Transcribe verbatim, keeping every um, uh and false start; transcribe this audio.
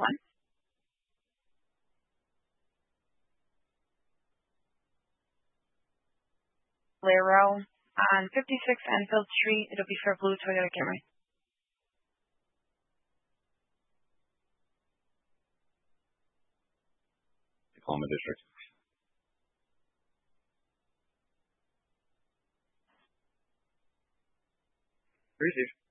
one. Lero on fifty-six Enfield Street. It'll be for a blue Toyota Camry. Oklahoma District. Received.